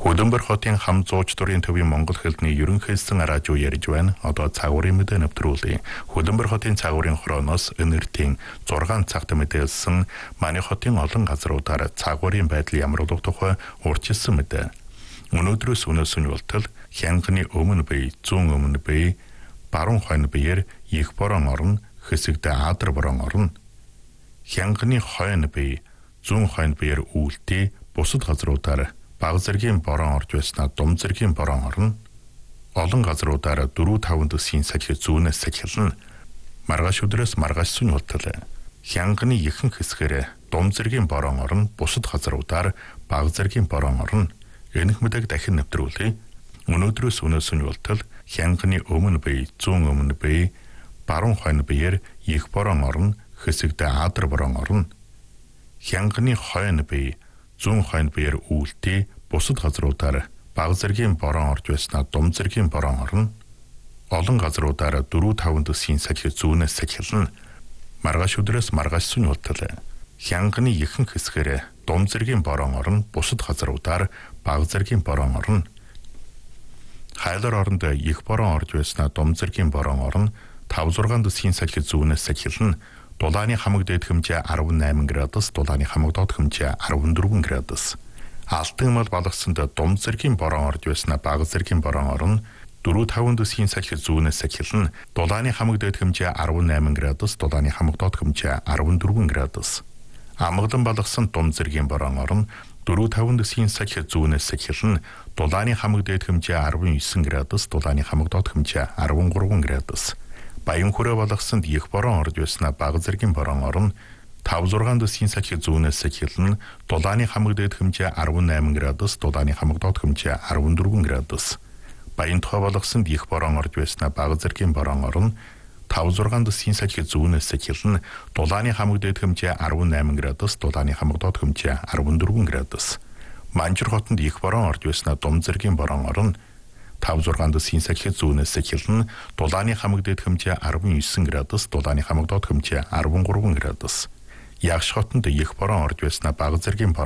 Хөдөнбөр хотын хам зууч дурын төвийн Монгол хэлний ерөнхийлсөн радио ярьж байна. Одоо цагуурын мэдээ нэвтрүүлье. Хөдөнбөр хотын цагуурын хорооноос өнөртийн 6 цагт мэдээлсэн манай хотын олон газруудаар цагуурын байдал ямар болох тухай урьдчилсан мэдээ. Өнөөдрөөс өнөөсөн ултал хянганы өмнө бие, зүүн өмнө бие, баруун хойно биеэр их борон орно, хэсэгдээ аадар борон орно. Хянганы хойно бие, зүүн хойно биеэр үүлтий, бусад газруудаар бага зэргийн борон орж байснаа дум зэргийн борон орно. Олон газруудаар 4-5 төсгийн сахи зүүнээс сахилна. Маргааш өдрөөс маргааш сүн ултал. Хянганы ихэнх хэсгээр дум зэргийн борон орно, бусад газруудаар бага зэргийн борон орно. Энэх мэдээг дахин нэвтрүүлье. Өнөөдрөөс өнөөсөн ултал хянганы өмнө бие, зүүн өмнө бие, баруун хойно биеэр их борон орно, хэсэгдээ аадар борон орно. Хянганы хойно бие, зүүн хойно биеэр үүлтий, бусад газруудаар бага зэргийн борон орж байснаа дум зэргийн борон орно. Олон газруудаар 4-5 төсгийн сахи зүүнээс сахилна. Маргааш өдрөөс маргааш сүн ултал. Хянганы ихэнх хэсгээр дум зэргийн борон орно, бусад газруудаар бага зэргийн борон орно. Хайлар оронд их борон орж байснаа дум зэргийн борон орно, 5-6 төсгийн сахи зүүнээс сахилна. Дулааны хамаг дээд хэмжээ 18 градус, дулааны хамаг доод хэмжээ 14 градус. Алтан мал балгасанд дум зэргийн борон орж байснаа бага зэргийн борон орно, 4-5 төсгийн сахи зүүнээс сахилна. Дулааны хамаг дээд хэмжээ 18 градус, дулааны хамаг доод хэмжээ 14 градус. Амгалан балгасанд дум зэргийн борон орно, 4-5 төсгийн сахи зүүнээс сахилна. Дулааны хамаг дээд хэмжээ 19 градус, дулааны хамаг доод хэмжээ 13 градус. Баян хүрээ балгасанд их борон орж байснаа бага зэргийн борон орно, 5-6 төсгийн сахи зүүнээс сахилна. Дулааны хамаг дээд хэмжээ 18 градус, дулааны хамаг доод хэмжээ 14 градус. Баян тухай балгасанд их борон орж байснаа бага зэргийн борон орно, 5-6 төсгийн сахи зүүнээс сахилна. Дулааны хамаг дээд хэмжээ 18 градус, дулааны хамаг доод хэмжээ 14 градус. Манжир хотод их борон орж байснаа дум зэргийн борон орно, 5-6 төсгийн сахи зүүнээс сахилна. Дулааны хамаг дээд хэмжээ 19 градус, дулааны хамаг доод хэмжээ 13 градус. Ягш хотод их борон орж байснаа бага зэргийн